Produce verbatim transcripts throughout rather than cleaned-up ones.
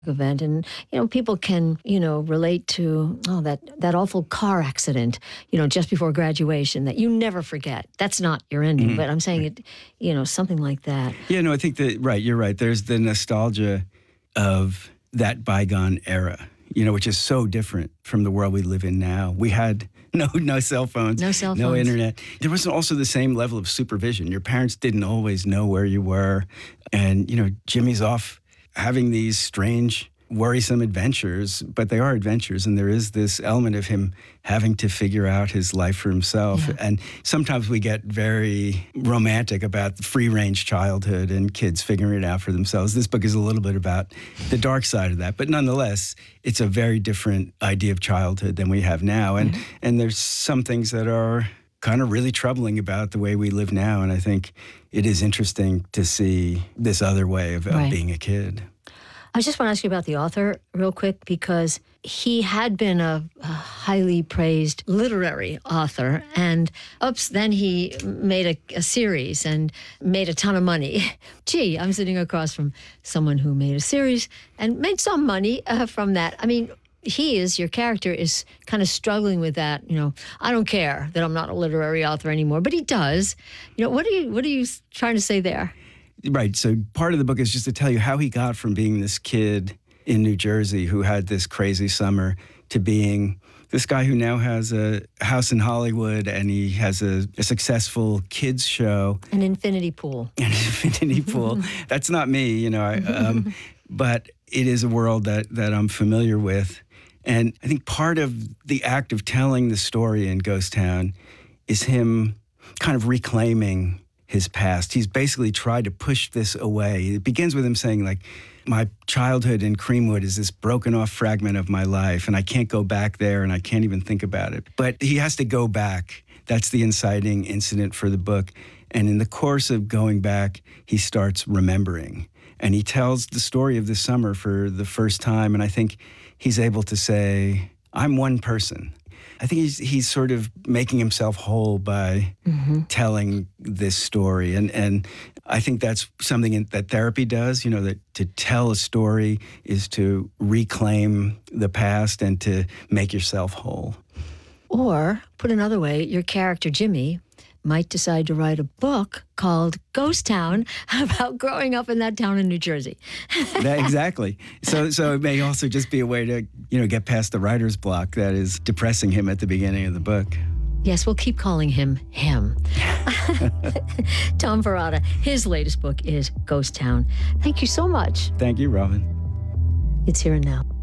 event. And, you know, people can, you know, relate to, oh, that, that awful car accident, you know, just before graduation that you never forget. That's not your ending, mm-hmm. but I'm saying it, you know, something like that. Yeah, no, I think that, right, you're right. There's the nostalgia of that bygone era, you know, which is so different from the world we live in now. We had no no cell phones, no cell phones, no internet. There wasn't also the same level of supervision. Your parents didn't always know where you were. And, you know, Jimmy's off having these strange, worrisome adventures, but they are adventures, and there is this element of him having to figure out his life for himself. Yeah. And sometimes we get very romantic about free-range childhood and kids figuring it out for themselves. This book is a little bit about the dark side of that, but nonetheless, it's a very different idea of childhood than we have now. And mm-hmm. and there's some things that are kind of really troubling about the way we live now, and I think it is interesting to see this other way of, right. of being a kid. I just want to ask you about the author real quick, because he had been a, a highly praised literary author, and oops, then he made a, a series and made a ton of money. Gee, I'm sitting across from someone who made a series and made some money uh, from that. I mean, he is, your character is kind of struggling with that. You know, I don't care that I'm not a literary author anymore, but he does. You know, what are you, what are you trying to say there? Right. So part of the book is just to tell you how he got from being this kid in New Jersey who had this crazy summer to being this guy who now has a house in Hollywood, and he has a, a successful kids show. An infinity pool. An infinity pool. That's not me, you know, I, um, but it is a world that, that I'm familiar with. And I think part of the act of telling the story in Ghost Town is him kind of reclaiming his past. He's basically tried to push this away. It begins with him saying, like, my childhood in Creamwood is this broken off fragment of my life, and I can't go back there, and I can't even think about it. But he has to go back. That's the inciting incident for the book. And in the course of going back, he starts remembering. And he tells the story of the summer for the first time, and I think he's able to say, I'm one person. I think he's he's sort of making himself whole by mm-hmm. telling this story. And and I think that's something in, that therapy does, you know, that to tell a story is to reclaim the past and to make yourself whole. Or, put another way, your character, Jimmy, might decide to write a book called Ghost Town about growing up in that town in New Jersey. That, exactly. So so it may also just be a way to, you know, get past the writer's block that is depressing him at the beginning of the book. Yes, we'll keep calling him him. Tom Perrotta, his latest book is Ghost Town. Thank you so much. Thank you, Robin. It's Here and Now.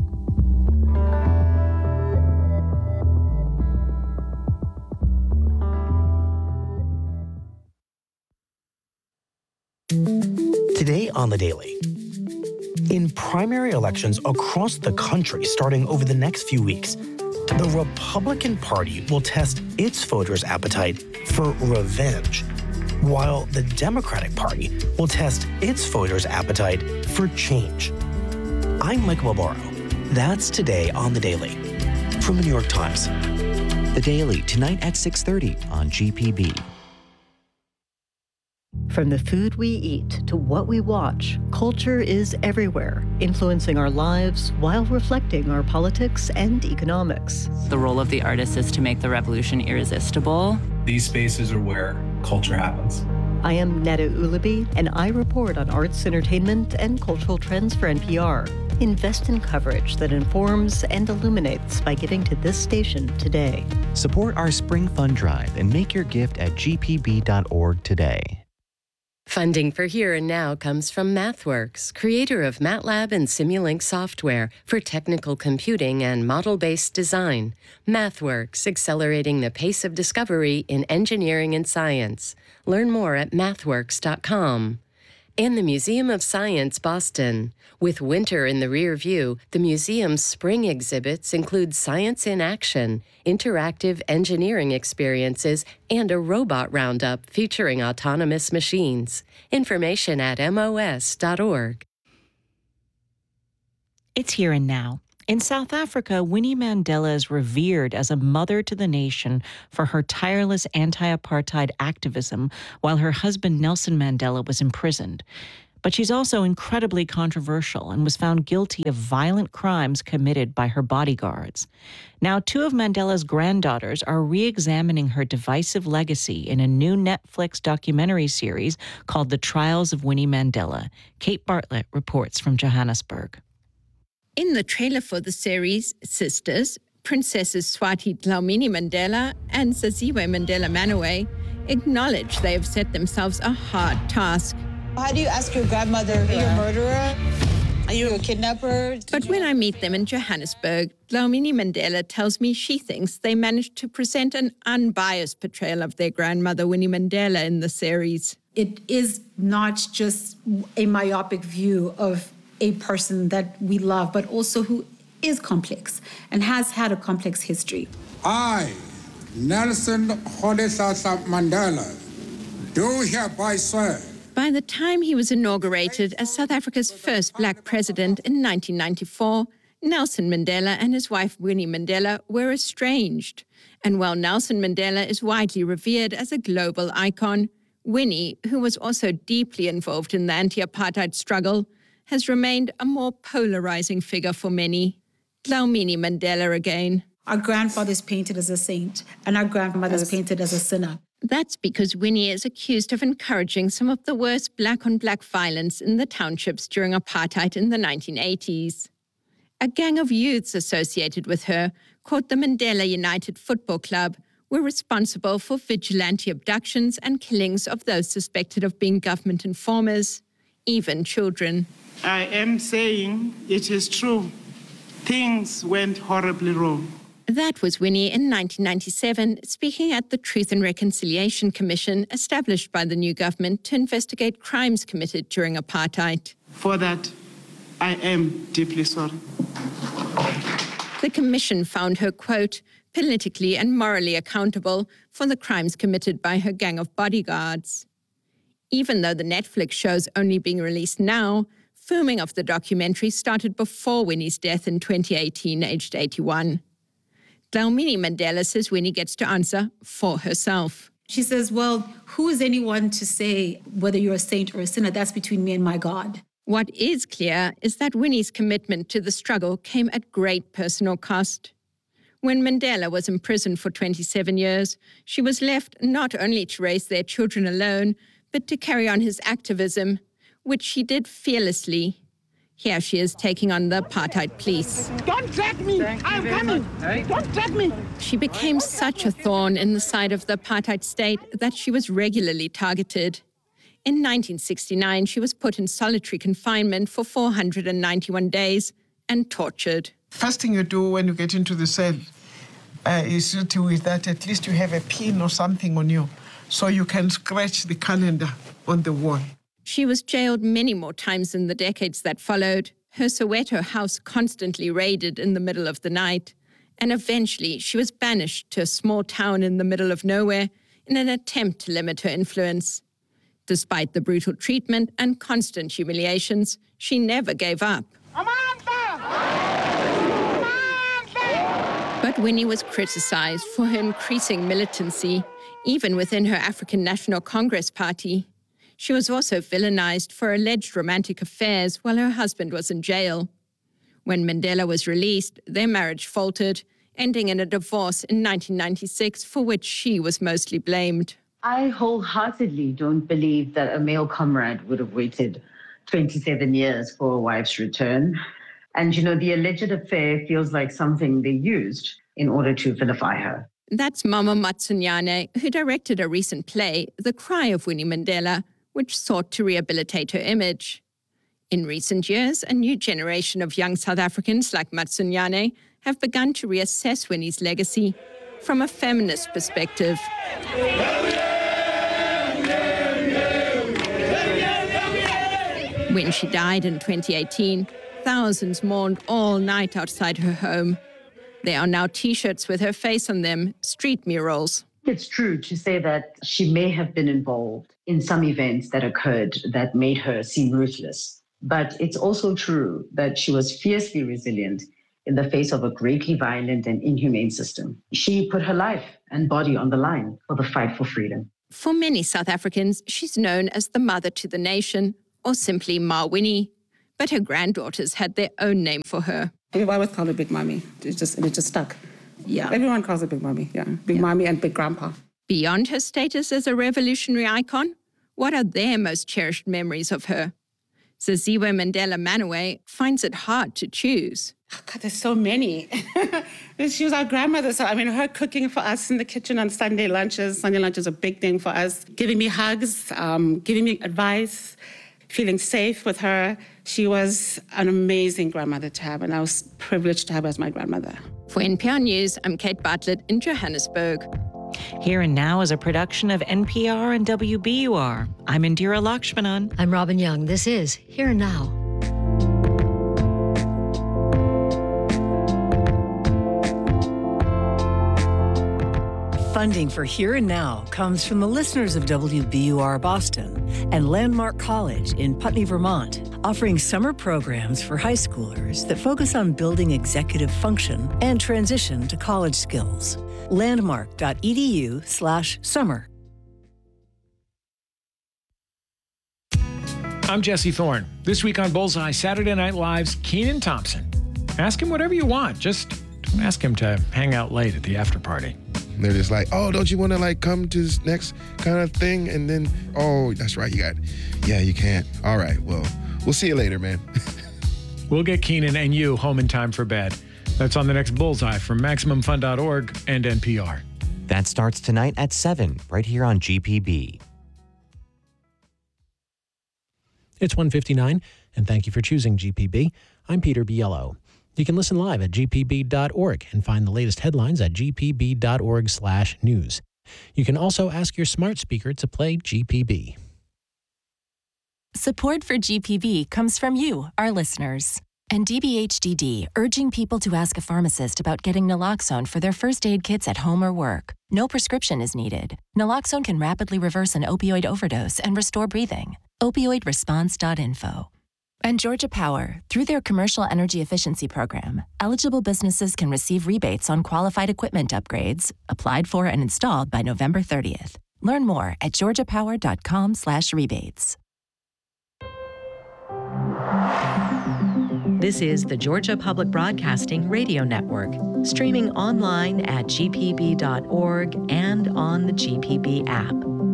Today on The Daily. In primary elections across the country starting over the next few weeks, the Republican Party will test its voters' appetite for revenge, while the Democratic Party will test its voters' appetite for change. I'm Mike Malboro. That's today on The Daily from the New York Times. The Daily, tonight at six thirty on G P B. From the food we eat to what we watch, culture is everywhere, influencing our lives while reflecting our politics and economics. The role of the artist is to make the revolution irresistible. These spaces are where culture happens. I am Neda Ulaby, and I report on arts, entertainment, and cultural trends for N P R. Invest in coverage that informs and illuminates by giving to this station today. Support our Spring Fund Drive and make your gift at g p b dot org today. Funding for Here and Now comes from MathWorks, creator of MATLAB and Simulink software for technical computing and model-based design. MathWorks, accelerating the pace of discovery in engineering and science. Learn more at mathworks dot com. And the Museum of Science, Boston. With winter in the rear view, the museum's spring exhibits include science in action, interactive engineering experiences, and a robot roundup featuring autonomous machines. Information at M O S dot org. It's Here and Now. In South Africa, Winnie Mandela is revered as a mother to the nation for her tireless anti-apartheid activism while her husband Nelson Mandela was imprisoned. But she's also incredibly controversial and was found guilty of violent crimes committed by her bodyguards. Now, two of Mandela's granddaughters are re-examining her divisive legacy in a new Netflix documentary series called The Trials of Winnie Mandela. Kate Bartlett reports from Johannesburg. In the trailer for the series, sisters, Princesses Swati Dlamini Mandela and Zaziwe Mandela Manawe, acknowledge they have set themselves a hard task. How do you ask your grandmother, are you a murderer? Are you a kidnapper? Did but you... when I meet them in Johannesburg, Dlamini Mandela tells me she thinks they managed to present an unbiased portrayal of their grandmother, Winnie Mandela, in the series. It is not just a myopic view of a person that we love, but also who is complex and has had a complex history. I, Nelson Rolihlahla Mandela, do hereby swear. By the time he was inaugurated as South Africa's first black president in nineteen ninety-four, Nelson Mandela and his wife Winnie Mandela were estranged. And while Nelson Mandela is widely revered as a global icon, Winnie, who was also deeply involved in the anti-apartheid struggle, has remained a more polarizing figure for many. Dlamini Mandela again. Our grandfather's painted as a saint, and our grandmother's painted as a sinner. That's because Winnie is accused of encouraging some of the worst black-on-black violence in the townships during apartheid in the nineteen eighties. A gang of youths associated with her, called the Mandela United Football Club, were responsible for vigilante abductions and killings of those suspected of being government informers, even children. I am saying it is true. Things went horribly wrong. That was Winnie in nineteen ninety-seven, speaking at the Truth and Reconciliation Commission established by the new government to investigate crimes committed during apartheid. For that, I am deeply sorry. The commission found her, quote, politically and morally accountable for the crimes committed by her gang of bodyguards. Even though the Netflix show's only being released now, filming of the documentary started before Winnie's death in twenty eighteen, aged eighty-one. Dlamini Mandela says Winnie gets to answer for herself. She says, well, who is anyone to say whether you're a saint or a sinner? That's between me and my God. What is clear is that Winnie's commitment to the struggle came at great personal cost. When Mandela was imprisoned for twenty-seven years, she was left not only to raise their children alone, but to carry on his activism, which she did fearlessly. Here she is taking on the apartheid police. Don't drag me! I'm coming! Don't drag me! She became such a thorn in the side of the apartheid state that she was regularly targeted. In nineteen sixty-nine, she was put in solitary confinement for four hundred ninety-one days and tortured. First thing you do when you get into the cell uh, is to do with that at least you have a pin or something on you so you can scratch the calendar on the wall. She was jailed many more times in the decades that followed, her Soweto house constantly raided in the middle of the night, and eventually she was banished to a small town in the middle of nowhere in an attempt to limit her influence. Despite the brutal treatment and constant humiliations, she never gave up. But Winnie was criticized for her increasing militancy, even within her African National Congress party. She was also villainized for alleged romantic affairs while her husband was in jail. When Mandela was released, their marriage faltered, ending in a divorce in nineteen ninety-six, for which she was mostly blamed. I wholeheartedly don't believe that a male comrade would have waited twenty-seven years for a wife's return. And, you know, the alleged affair feels like something they used in order to vilify her. That's Mama Matsunyane, who directed a recent play, The Cry of Winnie Mandela, which sought to rehabilitate her image. In recent years, a new generation of young South Africans like Matsunyane have begun to reassess Winnie's legacy from a feminist perspective. When she died in twenty eighteen, thousands mourned all night outside her home. There are now T-shirts with her face on them, street murals. It's true to say that she may have been involved in some events that occurred that made her seem ruthless. But it's also true that she was fiercely resilient in the face of a greatly violent and inhumane system. She put her life and body on the line for the fight for freedom. For many South Africans, she's known as the mother to the nation, or simply Ma Winnie, but her granddaughters had their own name for her. Everyone always called her Big Mommy. It just, it just stuck. Yeah. Everyone calls her Big Mommy, yeah. Big yeah. Mommy and Big Grandpa. Beyond her status as a revolutionary icon, what are their most cherished memories of her? Zaziwe Mandela Manawe finds it hard to choose. Oh God, there's so many. She was our grandmother, so I mean, her cooking for us in the kitchen on Sunday lunches. Sunday lunch is a big thing for us. Giving me hugs, um, giving me advice, feeling safe with her. She was an amazing grandmother to have, and I was privileged to have her as my grandmother. For N P R News, I'm Kate Bartlett in Johannesburg. Here and Now is a production of N P R and W B U R. I'm Indira Lakshmanan. I'm Robin Young. This is Here and Now. Funding for Here and Now comes from the listeners of W B U R Boston and Landmark College in Putney, Vermont, offering summer programs for high schoolers that focus on building executive function and transition to college skills. Landmark.edu slash summer. I'm Jesse Thorne. This week on Bullseye, Saturday Night Live's Kenan Thompson. Ask him whatever you want. Just don't ask him to hang out late at the after party. They're just like, oh, don't you want to like come to this next kind of thing? And then, oh, that's right, you got, yeah, you can't. All right, well, we'll see you later, man. We'll get Kenan and you home in time for bed. That's on the next Bullseye from Maximum Fun dot org and N P R. That starts tonight at seven, right here on G P B. It's one fifty-nine, and thank you for choosing G P B. I'm Peter Biello. You can listen live at G P B dot org and find the latest headlines at G P B dot org slash news. You can also ask your smart speaker to play G P B. Support for G P B comes from you, our listeners. And D B H D D, urging people to ask a pharmacist about getting naloxone for their first aid kits at home or work. No prescription is needed. Naloxone can rapidly reverse an opioid overdose and restore breathing. opioid response dot info. And Georgia Power, through their Commercial Energy Efficiency Program, eligible businesses can receive rebates on qualified equipment upgrades, applied for and installed by November thirtieth. Learn more at georgia power dot com slash rebates. This is the Georgia Public Broadcasting Radio Network, streaming online at G P B dot org and on the G P B app.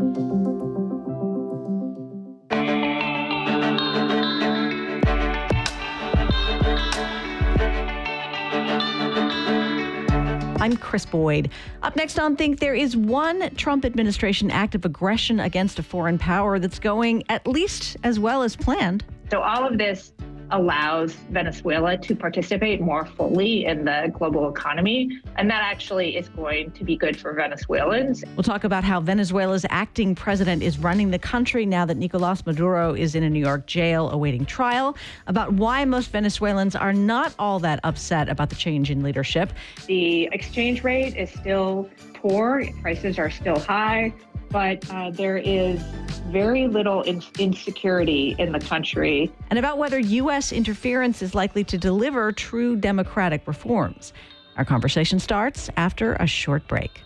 I'm Chris Boyd. Up next on Think, there is one Trump administration act of aggression against a foreign power that's going at least as well as planned. So all of this allows Venezuela to participate more fully in the global economy, and that actually is going to be good for Venezuelans. We'll talk about how Venezuela's acting president is running the country now that Nicolas Maduro is in a New York jail awaiting trial, about why most Venezuelans are not all that upset about the change in leadership. The exchange rate is still poor, prices are still high, but uh, there is very little in- insecurity in the country. And about whether U S interference is likely to deliver true democratic reforms. Our conversation starts after a short break.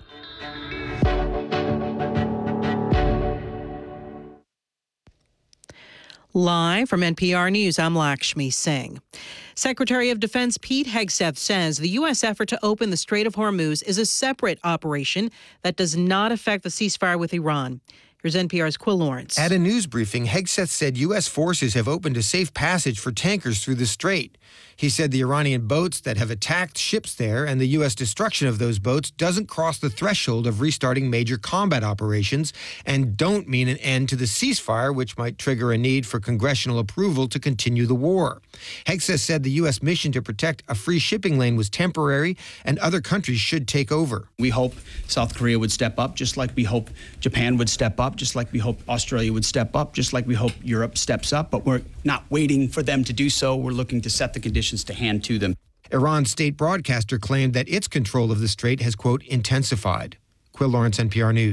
Live from N P R News, I'm Lakshmi Singh. Secretary of Defense Pete Hegseth says the U S effort to open the Strait of Hormuz is a separate operation that does not affect the ceasefire with Iran. Here's N P R's Quill Lawrence. At a news briefing, Hegseth said U S forces have opened a safe passage for tankers through the strait. He said the Iranian boats that have attacked ships there and the U S destruction of those boats doesn't cross the threshold of restarting major combat operations and don't mean an end to the ceasefire, which might trigger a need for congressional approval to continue the war. Hegseth said the U S mission to protect a free shipping lane was temporary and other countries should take over. We hope South Korea would step up, just like we hope Japan would step up, just like we hope Australia would step up, just like we hope Europe steps up. But we're not waiting for them to do so. We're looking to set the conditions to hand to them. Iran's state broadcaster claimed that its control of the strait has, quote, intensified. Quill Lawrence, N P R News.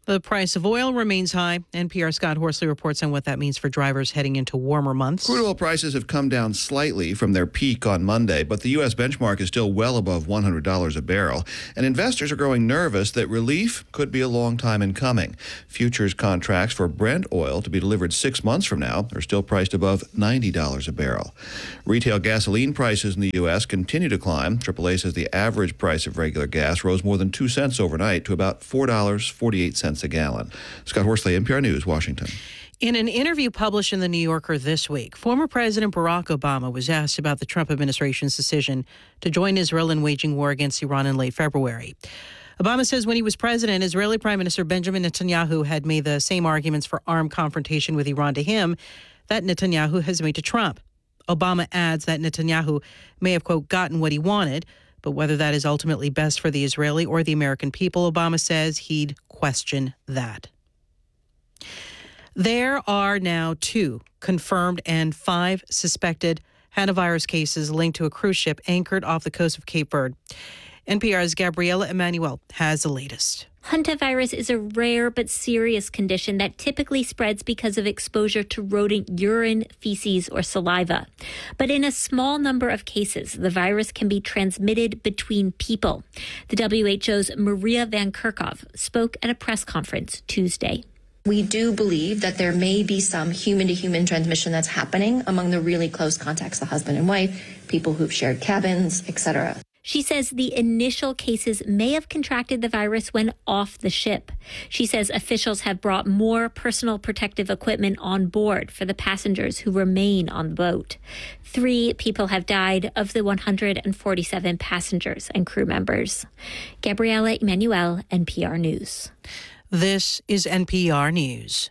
The price of oil remains high. N P R's Scott Horsley reports on what that means for drivers heading into warmer months. Crude oil prices have come down slightly from their peak on Monday, but the U S benchmark is still well above one hundred dollars a barrel. And investors are growing nervous that relief could be a long time in coming. Futures contracts for Brent oil to be delivered six months from now are still priced above ninety dollars a barrel. Retail gasoline prices in the U S continue to climb. triple A says the average price of regular gas rose more than two cents overnight to about four dollars and forty-eight cents a gallon. Scott Horsley, N P R News, Washington. In an interview published in The New Yorker this week, former President Barack Obama was asked about the Trump administration's decision to join Israel in waging war against Iran in late February. Obama says when he was president, Israeli Prime Minister Benjamin Netanyahu had made the same arguments for armed confrontation with Iran to him that Netanyahu has made to Trump. Obama adds that Netanyahu may have, quote, gotten what he wanted, but whether that is ultimately best for the Israeli or the American people, Obama says he'd question that. There are now two confirmed and five suspected hantavirus cases linked to a cruise ship anchored off the coast of Cape Verde. N P R's Gabriela Emanuel has the latest. Hantavirus is a rare but serious condition that typically spreads because of exposure to rodent urine, feces, or saliva. But in a small number of cases, the virus can be transmitted between people. The W H O's Maria Van Kerkhove spoke at a press conference Tuesday. We do believe that there may be some human-to-human transmission that's happening among the really close contacts, the husband and wife, people who've shared cabins, et cetera. She says the initial cases may have contracted the virus when off the ship. She says officials have brought more personal protective equipment on board for the passengers who remain on the boat. Three people have died of the one hundred forty-seven passengers and crew members. Gabriela Emanuel, N P R News. This is N P R News.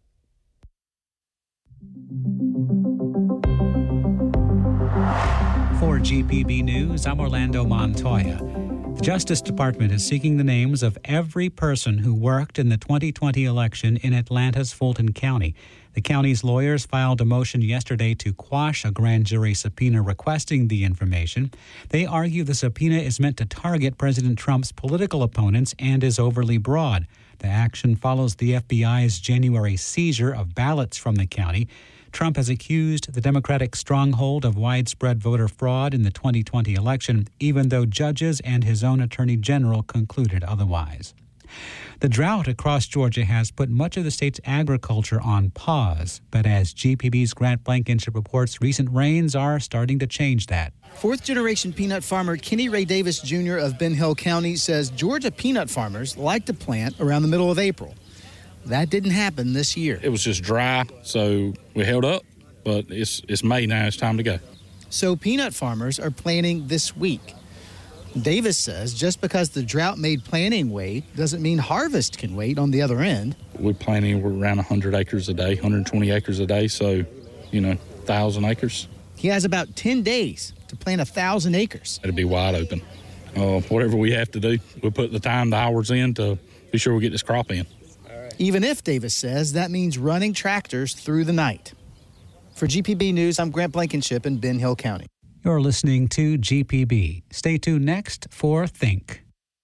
For G P B News, I'm Orlando Montoya. The Justice Department is seeking the names of every person who worked in the twenty twenty election in Atlanta's Fulton County. The county's lawyers filed a motion yesterday to quash a grand jury subpoena requesting the information. They argue the subpoena is meant to target President Trump's political opponents and is overly broad. The action follows the F B I's January seizure of ballots from the county. Trump has accused the Democratic stronghold of widespread voter fraud in the twenty twenty election, even though judges and his own attorney general concluded otherwise. The drought across Georgia has put much of the state's agriculture on pause, but as G P B's Grant Blankenship reports, recent rains are starting to change that. Fourth-generation peanut farmer Kenny Ray Davis Junior of Ben Hill County says Georgia peanut farmers like to plant around the middle of April. That didn't happen this year. It was just dry, so we held up, but it's it's May now. It's time to go. So peanut farmers are planting this week. Davis says just because the drought made planting wait doesn't mean harvest can wait on the other end. We're planting around one hundred acres a day, one hundred twenty acres a day, so, you know, one thousand acres. He has about ten days to plant one thousand acres. It'll be wide open. Uh, whatever we have to do, we'll put the time, the hours in to be sure we get this crop in. Even if, Davis says, that means running tractors through the night. For G P B News, I'm Grant Blankenship in Ben Hill County. You're listening to G P B. Stay tuned next for Think.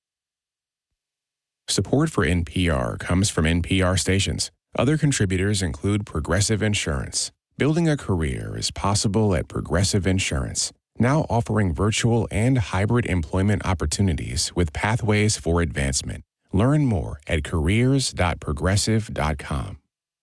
Support for N P R comes from N P R stations. Other contributors include Progressive Insurance. Building a career is possible at Progressive Insurance, now offering virtual and hybrid employment opportunities with pathways for advancement. Learn more at careers dot progressive dot com.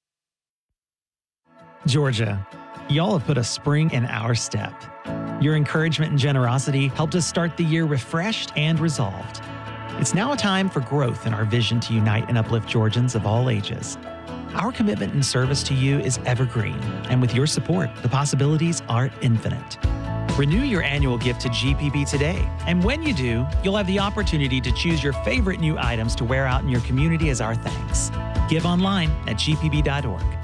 Georgia, y'all have put a spring in our step. Your encouragement and generosity helped us start the year refreshed and resolved. It's now a time for growth in our vision to unite and uplift Georgians of all ages. Our commitment and service to you is evergreen, and with your support, the possibilities are infinite. Renew your annual gift to G P B today, and when you do, you'll have the opportunity to choose your favorite new items to wear out in your community as our thanks. Give online at g p b dot org.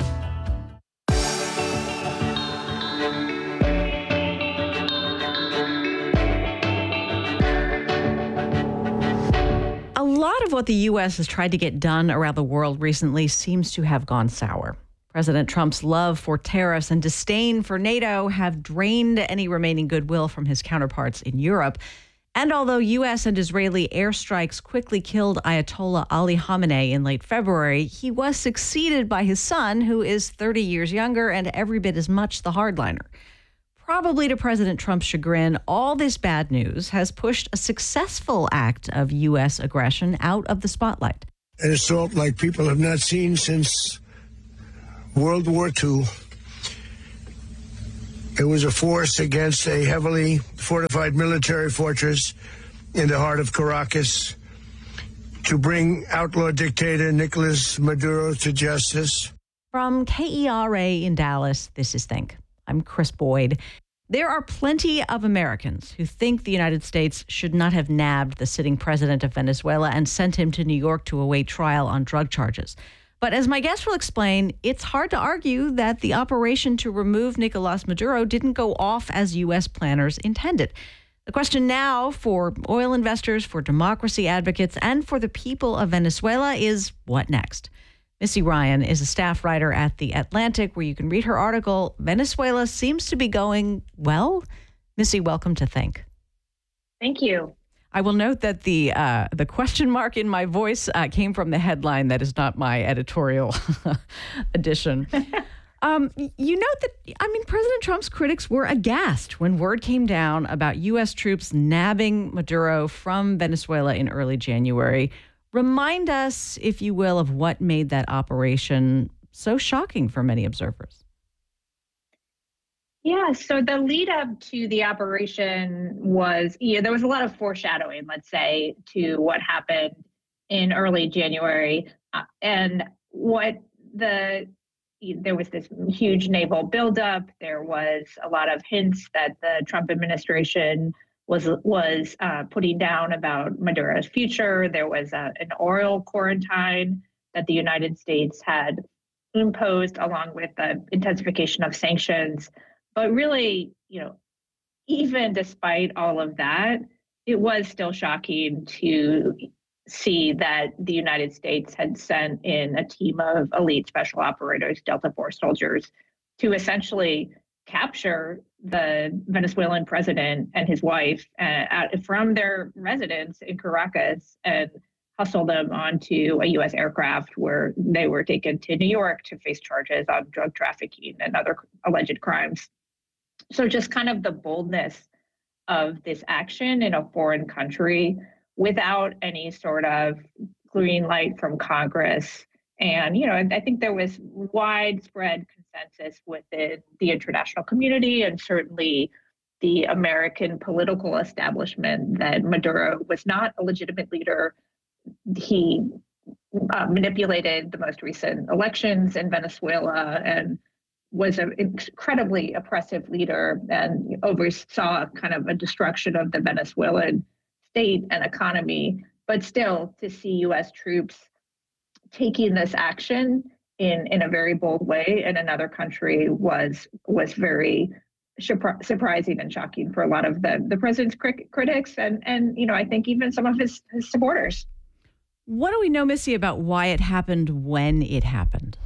A lot of what the U S has tried to get done around the world recently seems to have gone sour. President Trump's love for tariffs and disdain for NATO have drained any remaining goodwill from his counterparts in Europe. And although U S and Israeli airstrikes quickly killed Ayatollah Ali Khamenei in late February, he was succeeded by his son, who is thirty years younger and every bit as much the hardliner. Probably to President Trump's chagrin, all this bad news has pushed a successful act of U S aggression out of the spotlight. An assault like people have not seen since World War Two. It was a force against a heavily fortified military fortress in the heart of Caracas to bring outlaw dictator Nicolas Maduro to justice. From K E R A in Dallas, this is Think. I'm Chris Boyd. There are plenty of Americans who think the United States should not have nabbed the sitting president of Venezuela and sent him to New York to await trial on drug charges. But as my guest will explain, it's hard to argue that the operation to remove Nicolas Maduro didn't go off as U S planners intended. The question now for oil investors, for democracy advocates, and for the people of Venezuela is what next? Missy Ryan is a staff writer at The Atlantic, where you can read her article, Venezuela Seems to Be Going Well. Missy, welcome to Think. Thank you. I will note that the uh, the question mark in my voice uh, came from the headline. That is not my editorial addition. um, you note that, I mean, President Trump's critics were aghast when word came down about U S troops nabbing Maduro from Venezuela in early January. Remind us, if you will, of what made that operation so shocking for many observers. Yeah, so the lead up to the operation was, yeah, there was a lot of foreshadowing, let's say, to what happened in early January. Uh, and what the, there was this huge naval buildup. There was a lot of hints that the Trump administration was was uh, putting down about Maduro's future. There was a, an oil quarantine that the United States had imposed along with the intensification of sanctions. But really, you know, even despite all of that, it was still shocking to see that the United States had sent in a team of elite special operators, Delta Force soldiers, to essentially capture the Venezuelan president and his wife uh, at, from their residence in Caracas and hustle them onto a U S aircraft where they were taken to New York to face charges on drug trafficking and other alleged crimes. So just kind of the boldness of this action in a foreign country without any sort of green light from Congress. And, you know, I think there was widespread consensus within the international community and certainly the American political establishment that Maduro was not a legitimate leader. He uh, manipulated the most recent elections in Venezuela and was an incredibly oppressive leader and oversaw kind of a destruction of the Venezuelan state and economy. But still, to see U S troops taking this action in, in a very bold way in another country was was very surprising and shocking for a lot of the, the president's crit- critics and, and, you know, I think even some of his, his supporters. What do we know, Missy, about why it happened when it happened?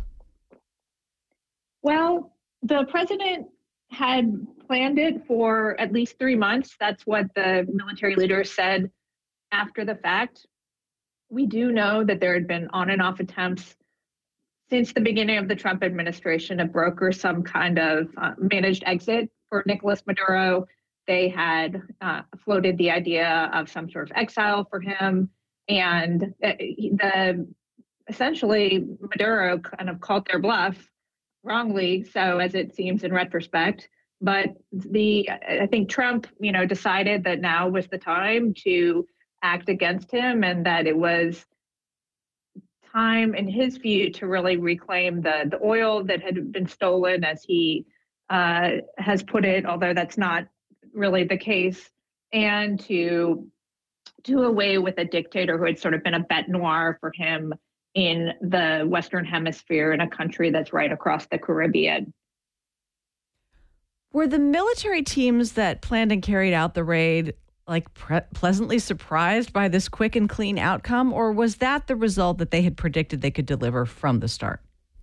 Well, the president had planned it for at least three months. That's what the military leaders said after the fact. We do know that there had been on and off attempts since the beginning of the Trump administration to broker some kind of uh, managed exit for Nicolas Maduro. They had uh, floated the idea of some sort of exile for him. And the essentially Maduro kind of called their bluff, wrongly so, as it seems in retrospect. But the I think Trump, you know, decided that now was the time to act against him and that it was time, in his view, to really reclaim the, the oil that had been stolen, as he uh, has put it, although that's not really the case, and to do away with a dictator who had sort of been a bête noire for him in the Western Hemisphere in a country that's right across the Caribbean. Were the military teams that planned and carried out the raid like pre- pleasantly surprised by this quick and clean outcome, or was that the result that they had predicted they could deliver from the start?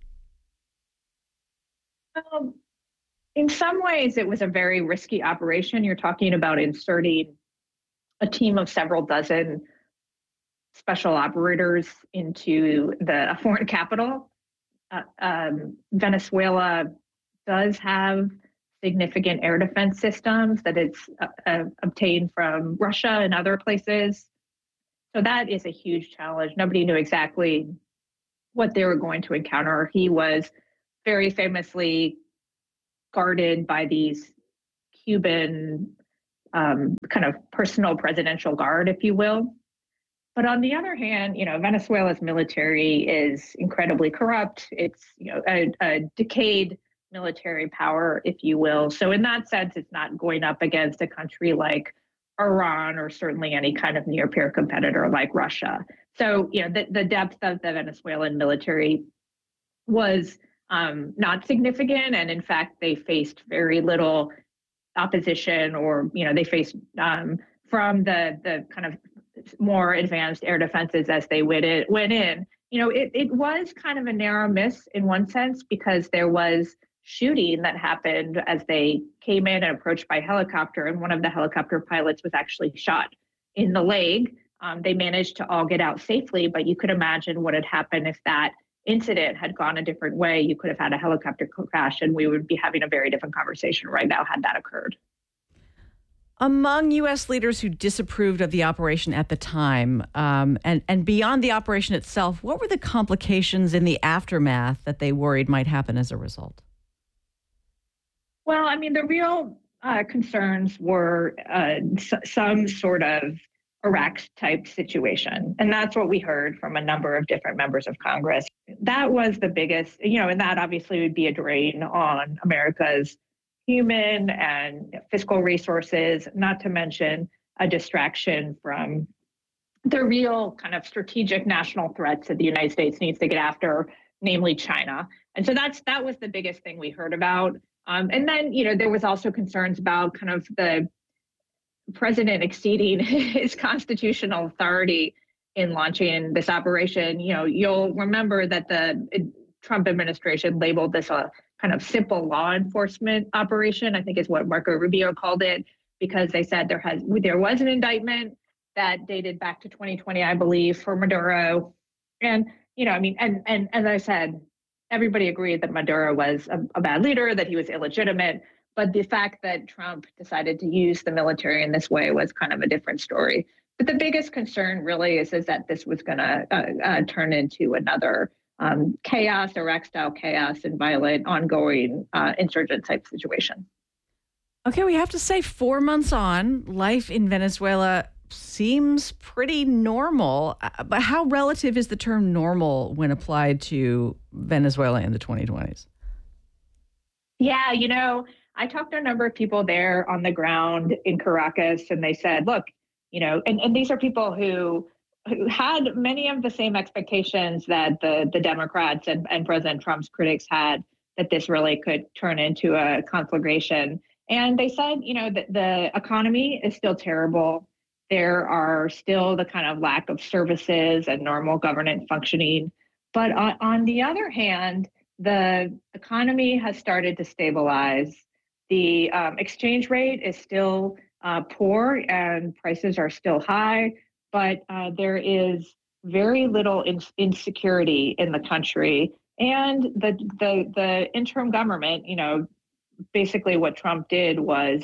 Um, in some ways, it was a very risky operation. You're talking about inserting a team of several dozen special operators into the foreign capital. Uh, um, Venezuela does have significant air defense systems that it's uh, uh, obtained from Russia and other places. So that is a huge challenge. Nobody knew exactly what they were going to encounter. He was very famously guarded by these Cuban um, kind of personal presidential guard, if you will. But on the other hand, you know, Venezuela's military is incredibly corrupt. It's, you know, a, a decayed military power, if you will. So in that sense, it's not going up against a country like Iran or certainly any kind of near-peer competitor like Russia. So, you know, the, the depth of the Venezuelan military was um, not significant. And in fact, they faced very little opposition or, you know, they faced um, from the, the kind of more advanced air defenses as they went in. Went in. You know, it, it was kind of a narrow miss in one sense because there was shooting that happened as they came in and approached by helicopter, and one of the helicopter pilots was actually shot in the leg. Um, they managed to all get out safely, but you could imagine what had happened if that incident had gone a different way. You could have had a helicopter crash, and we would be having a very different conversation right now had that occurred. Among U S leaders who disapproved of the operation at the time, um, and, and beyond the operation itself, what were the complications in the aftermath that they worried might happen as a result? Well, I mean, the real uh, concerns were uh, s- some sort of Iraq-type situation. And that's what we heard from a number of different members of Congress. That was the biggest, you know, and that obviously would be a drain on America's human and fiscal resources, not to mention a distraction from the real kind of strategic national threats that the United States needs to get after, namely China. And so that's that was the biggest thing we heard about. Um, and then, you know, there was also concerns about kind of the president exceeding his constitutional authority in launching this operation. You know, you'll remember that the Trump administration labeled this a kind of simple law enforcement operation, I think is what Marco Rubio called it, because they said there has there was an indictment that dated back to twenty twenty, I believe, for Maduro. And, you know, I mean, and and as I said, everybody agreed that Maduro was a, a bad leader, that he was illegitimate. But the fact that Trump decided to use the military in this way was kind of a different story. But the biggest concern really is, is that this was going to uh, uh, turn into another um, chaos, Iraq-style chaos and violent, ongoing uh, insurgent type situation. Okay, we have to say four months on, life in Venezuela seems pretty normal. But how relative is the term normal when applied to Venezuela in the twenty twenties? Yeah, you know, I talked to a number of people there on the ground in Caracas, and they said, look, you know, and, and these are people who who had many of the same expectations that the, the Democrats and, and President Trump's critics had, that this really could turn into a conflagration. And they said, you know, that the economy is still terrible. There are still the kind of lack of services and normal governance functioning. But on, on the other hand, the economy has started to stabilize. The um, exchange rate is still uh, poor and prices are still high, but uh, there is very little in- insecurity in the country. And the, the the interim government, you know, basically what Trump did was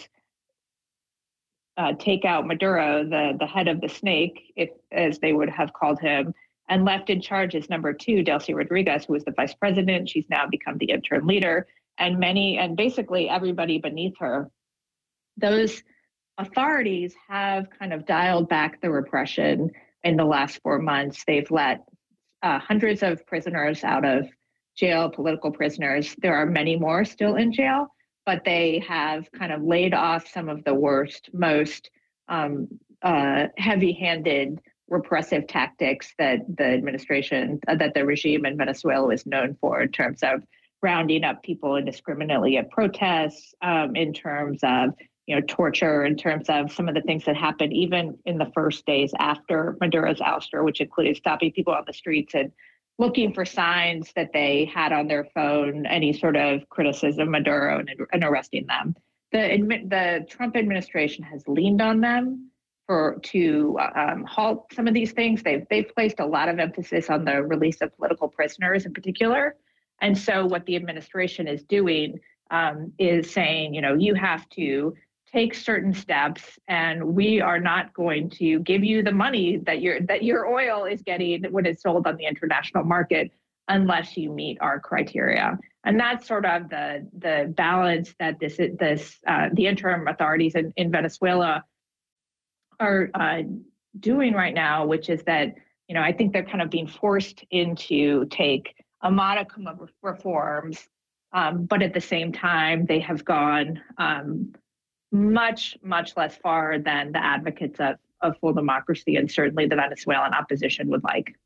uh, take out Maduro, the, the head of the snake, if, as they would have called him, and left in charge as number two, Delcy Rodriguez, who was the vice president. She's now become the interim leader, and many, and basically everybody beneath her. Those authorities have kind of dialed back the repression in the last four months. They've let uh, hundreds of prisoners out of jail, political prisoners. There are many more still in jail, but they have kind of laid off some of the worst, most um, uh, heavy-handed repressive tactics that the administration, uh, that the regime in Venezuela is known for, in terms of rounding up people indiscriminately at protests, um, in terms of, you know, torture, in terms of some of the things that happened even in the first days after Maduro's ouster, which included stopping people on the streets and looking for signs that they had on their phone, any sort of criticism of Maduro, and, and arresting them. The, the Trump administration has leaned on them for to um, halt some of these things. They've they've placed a lot of emphasis on the release of political prisoners in particular. And so what the administration is doing um, is saying, you know, you have to take certain steps, and we are not going to give you the money that your that your oil is getting when it's sold on the international market unless you meet our criteria. And that's sort of the the balance that this this uh, the interim authorities in, in Venezuela are uh, doing right now, which is that, you know, I think they're kind of being forced into take a modicum of reforms, um, but at the same time, they have gone um, much, much less far than the advocates of, of full democracy and certainly the Venezuelan opposition would like.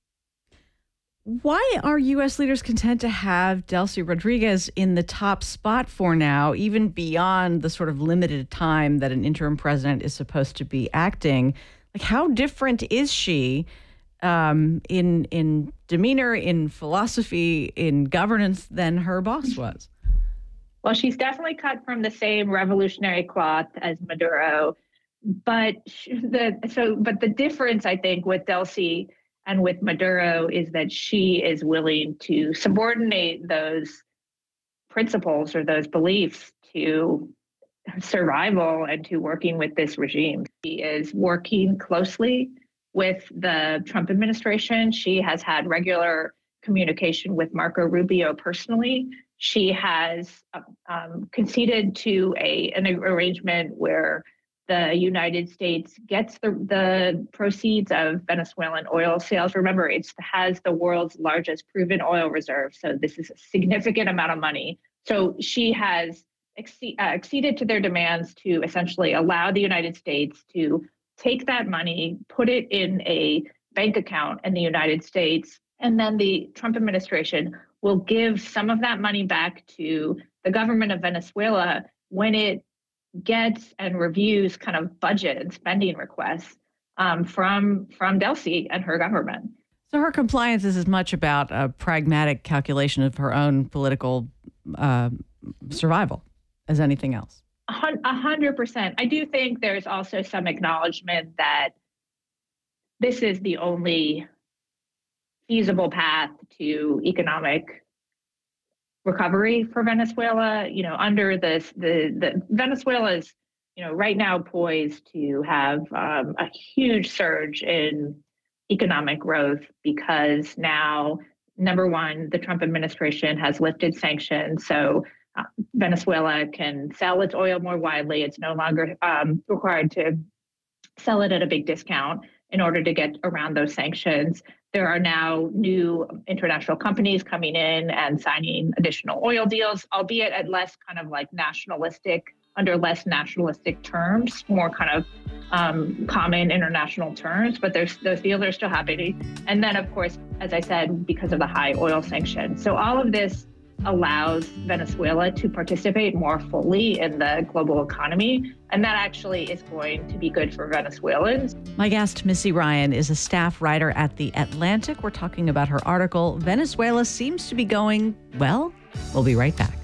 Why are U S leaders content to have Delcy Rodriguez in the top spot for now, even beyond the sort of limited time that an interim president is supposed to be acting? Like, how different is she um, in in demeanor, in philosophy, in governance than her boss was? Well, she's definitely cut from the same revolutionary cloth as Maduro, but the so but the difference, I think, with Delcy and with Maduro is that she is willing to subordinate those principles or those beliefs to survival and to working with this regime. She is working closely with the Trump administration. She has had regular communication with Marco Rubio personally. She has um, conceded to a an arrangement where the United States gets the, the proceeds of Venezuelan oil sales. Remember, it has the world's largest proven oil reserve, so this is a significant amount of money. So she has exce- uh, acceded to their demands to essentially allow the United States to take that money, put it in a bank account in the United States, and then the Trump administration will give some of that money back to the government of Venezuela when it gets and reviews kind of budget and spending requests um, from from Delcy and her government. So her compliance is as much about a pragmatic calculation of her own political uh, survival as anything else. A hundred percent. I do think there's also some acknowledgement that this is the only feasible path to economic recovery for Venezuela. You know, under this, the the Venezuela is, you know, right now poised to have um, a huge surge in economic growth because now, number one, the Trump administration has lifted sanctions, so uh, Venezuela can sell its oil more widely. It's no longer um, required to sell it at a big discount in order to get around those sanctions. There are now new international companies coming in and signing additional oil deals, albeit at less kind of like nationalistic, under less nationalistic terms, more kind of um, common international terms, but there's, those deals are still happening. And then, of course, as I said, because of the high oil sanctions. So all of this allows Venezuela to participate more fully in the global economy. And that actually is going to be good for Venezuelans. My guest, Missy Ryan, is a staff writer at The Atlantic. We're talking about her article, Venezuela Seems to Be Going Well. We'll be right back.